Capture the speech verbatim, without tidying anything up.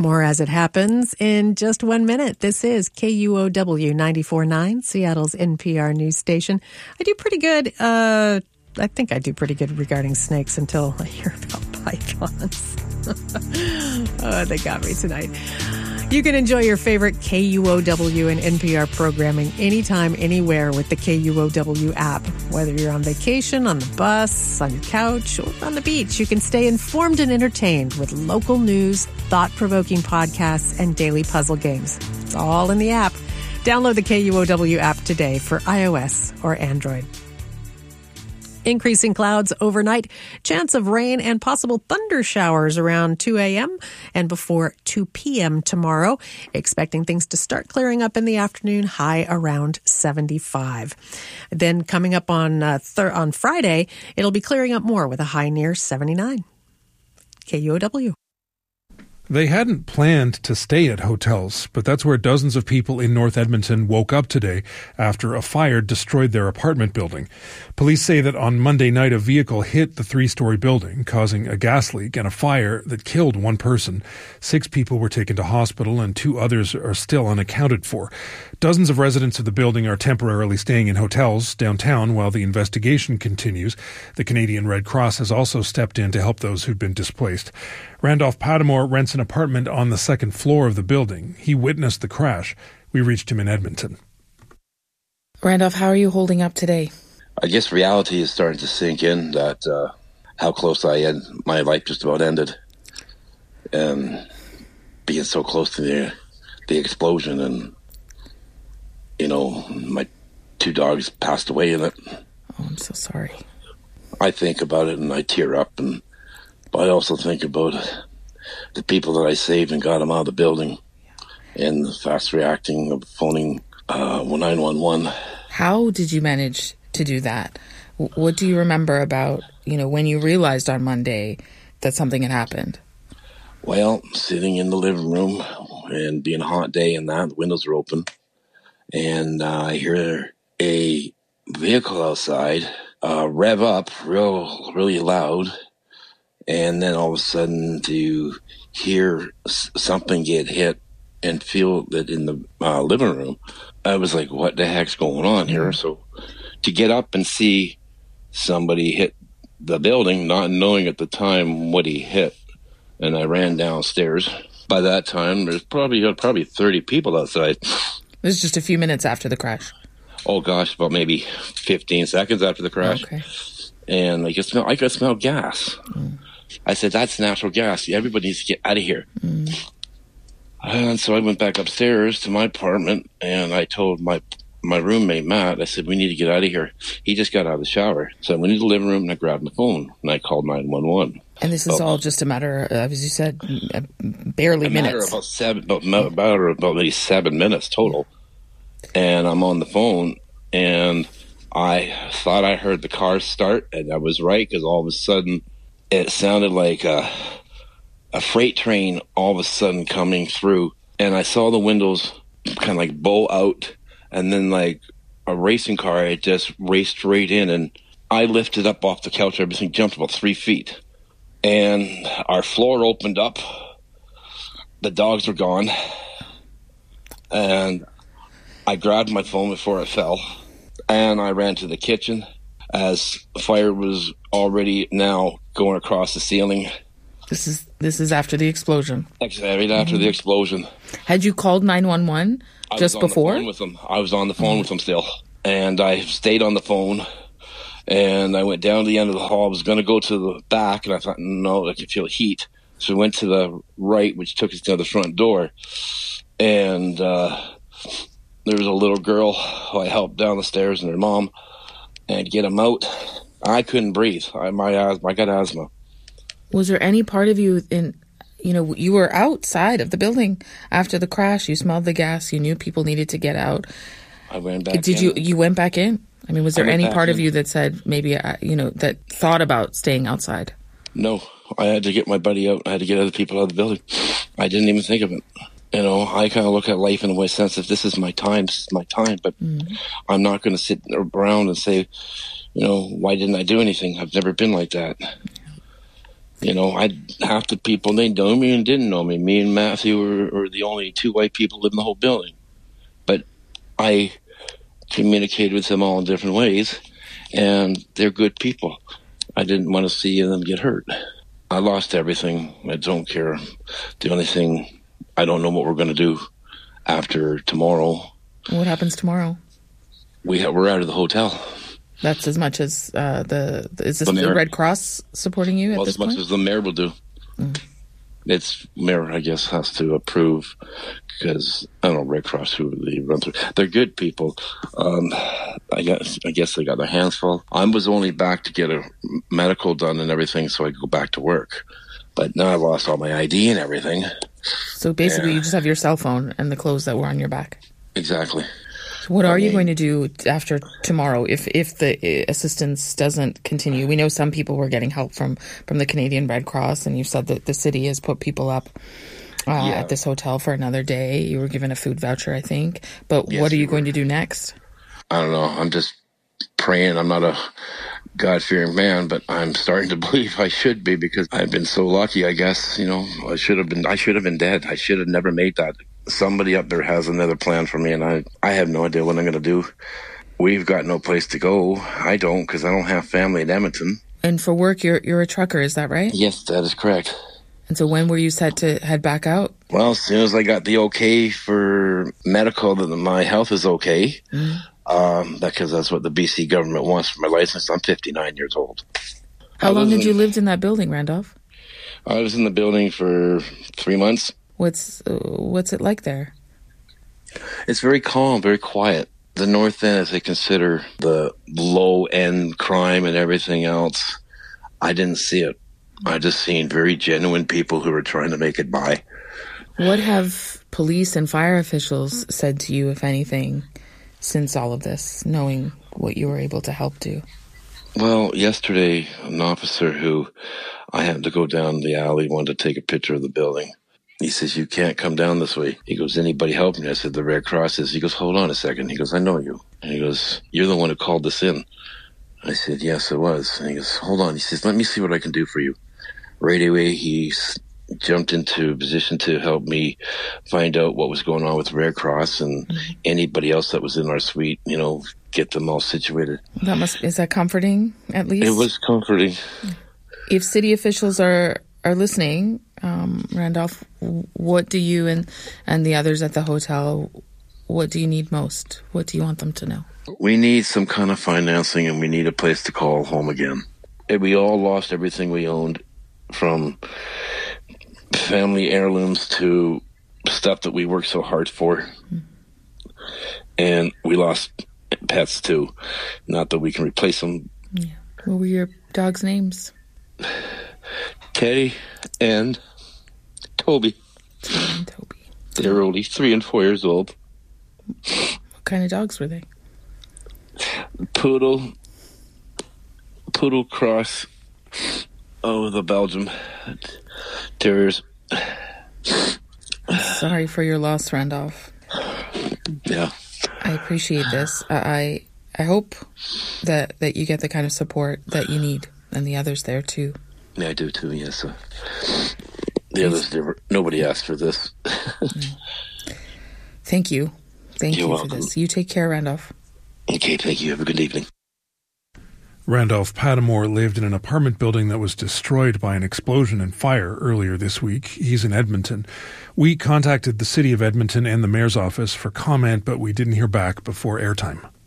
More as it happens in just one minute. This is K U O W ninety-four point nine, Seattle's N P R news station. I do pretty good. Uh, I think I do pretty good regarding snakes until I hear about pythons. Oh, they got me tonight. You can enjoy your favorite K U O W and N P R programming anytime, anywhere with the K U O W app. Whether you're on vacation, on the bus, on your couch, or on the beach, you can stay informed and entertained with local news, thought-provoking podcasts, and daily puzzle games. It's all in the app. Download the K U O W app today for iOS or Android. Increasing clouds overnight, chance of rain and possible thunder showers around two a.m. and before two p.m. tomorrow. Expecting things to start clearing up in the afternoon, high around seventy-five. Then coming up on uh, thir- on Friday, it'll be clearing up more with a high near seventy-nine. K U O W. They hadn't planned to stay at hotels, but that's where dozens of people in North Edmonton woke up today after a fire destroyed their apartment building. Police say that on Monday night a vehicle hit the three-story building, causing a gas leak and a fire that killed one person. Six people were taken to hospital and two others are still unaccounted for. Dozens of residents of the building are temporarily staying in hotels downtown while the investigation continues. The Canadian Red Cross has also stepped in to help those who'd been displaced. Randolph Padamore rents an apartment on the second floor of the building. He witnessed the crash. We reached him in Edmonton. Randolph, how are you holding up today? I guess reality is starting to sink in that uh, how close I had. My life just about ended. And being so close to the the explosion, and, you know, my two dogs passed away in it. Oh, I'm so sorry. I think about it and I tear up, and but I also think about the people that I saved and got them out of the building, and the fast reacting of phoning uh, nine one one. How did you manage to do that? What do you remember about, you know, when you realized on Monday that something had happened? Well, sitting in the living room and being a hot day and that, the windows are open, and uh, I hear a vehicle outside uh, rev up real, really loud. And then all of a sudden to hear something get hit and feel that in the uh, living room, I was like, what the heck's going on here? So to get up and see somebody hit the building, not knowing at the time what he hit, and I ran downstairs. By that time, there's probably probably thirty people outside. It was just a few minutes after the crash. Oh, gosh, about maybe fifteen seconds after the crash. Okay. And I could smell, I could smell gas. Mm. I said, that's natural gas. Everybody needs to get out of here. Mm. And so I went back upstairs to my apartment, and I told my my roommate, Matt, I said, we need to get out of here. He just got out of the shower. So I went into the living room, and I grabbed my phone, and I called nine one one. And this is oh. all just a matter of, as you said, barely a minutes. Matter of about, seven, about, about, about maybe seven minutes total. And I'm on the phone, and I thought I heard the car start, and I was right, because all of a sudden it sounded like a, a freight train all of a sudden coming through, and I saw the windows kind of like bow out, and then like a racing car had just raced straight in, and I lifted up off the couch. Everything jumped about three feet, and our floor opened up. The dogs were gone, and I grabbed my phone before it fell, and I ran to the kitchen as fire was already now going across the ceiling. This is this is after the explosion. Exactly, right after mm-hmm. the explosion. Had you called nine one one just I was on before? The phone with them. I was on the phone mm-hmm. with them still, and I stayed on the phone. And I went down to the end of the hall. I was going to go to the back, and I thought, no, I could feel heat. So I went to the right, which took us to the front door, and uh, there was a little girl who I helped down the stairs, and her mom, and get them out. I couldn't breathe. I my asthma. I got asthma. Was there any part of you in, you know, you were outside of the building after the crash. You smelled the gas. You knew people needed to get out. I went back. Did in. you? You went back in? I mean, was there any part in. of you that said maybe, uh, you know, that thought about staying outside? No, I had to get my buddy out. I had to get other people out of the building. I didn't even think of it. You know, I kind of look at life in a way sense if this is my time, this is my time. But mm. I'm not going to sit around and say, you know, why didn't I do anything? I've never been like that. You know, I half the people, they know me and didn't know me. Me and Matthew were, were the only two white people living in the whole building. But I communicated with them all in different ways, and they're good people. I didn't want to see them get hurt. I lost everything. I don't care. The only thing, I don't know what we're going to do after tomorrow. What happens tomorrow? We have, we're out of the hotel. That's as much as uh, the, is this the, the Red Cross supporting you at well, this point? As much as the mayor will do. Mm. It's mayor, I guess, has to approve because I don't know Red Cross who they run through. They're good people. Um, I guess I guess they got their hands full. I was only back to get a medical done and everything, so I could go back to work. But now I lost all my I D and everything. So basically, yeah. you just have your cell phone and the clothes that were on your back. Exactly. So what I are mean, you going to do after tomorrow if if the assistance doesn't continue? We know some people were getting help from, from the Canadian Red Cross, and you said that the city has put people up uh, yeah. at this hotel for another day. You were given a food voucher, I think. But yes, what are you we going were. to do next? I don't know. I'm just praying. I'm not a God-fearing man, but I'm starting to believe I should be because I've been so lucky, I guess. You know, I should have been, I should have been dead. I should have never made that. Somebody up there has another plan for me, and I, I have no idea what I'm going to do. We've got no place to go. I don't, because I don't have family in Edmonton. And for work, you're you're a trucker, is that right? Yes, that is correct. And so when were you set to head back out? Well, as soon as I got the okay for medical that my health is okay, mm. um, because that's what the B C government wants for my license. I'm fifty-nine years old. How long had you lived in that building, Randolph? I was in the building for three months. What's uh, what's it like there? It's very calm, very quiet. The North End, as they consider the low-end crime and everything else, I didn't see it. I just seen very genuine people who were trying to make it by. What have police and fire officials said to you, if anything, since all of this, knowing what you were able to help do? Well, yesterday, an officer who I had to go down the alley wanted to take a picture of the building. He says, you can't come down this way. He goes, anybody help me? I said, the Red Cross is. He goes, hold on a second. He goes, I know you. And he goes, you're the one who called this in. I said, yes, it was. And he goes, hold on. He says, let me see what I can do for you. Right away, he jumped into a position to help me find out what was going on with Red Cross and mm-hmm. anybody else that was in our suite, you know, get them all situated. That must, is that comforting, at least? It was comforting. If city officials are, are listening, um, Randolph, what do you and, and the others at the hotel, what do you need most? What do you want them to know? We need some kind of financing, and we need a place to call home again. And we all lost everything we owned, from family heirlooms to stuff that we worked so hard for. Mm-hmm. And we lost pets too. Not that we can replace them. Yeah. What were your dogs' names? Teddy and Toby. Teddy and Toby. They were only three and four years old. What kind of dogs were they? Poodle. Poodle cross. Oh, the Belgium Terriers. Sorry for your loss, Randolph. Yeah. I appreciate this. I I hope that, that you get the kind of support that you need, and the others there too. Yeah, I do too, yes. Uh, the Please. others, never, nobody asked for this. Thank you. Thank You're you welcome. for this. You take care, Randolph. Okay, thank you. Have a good evening. Randolph Padamore lived in an apartment building that was destroyed by an explosion and fire earlier this week. He's in Edmonton. We contacted the City of Edmonton and the Mayor's office for comment, but we didn't hear back before airtime.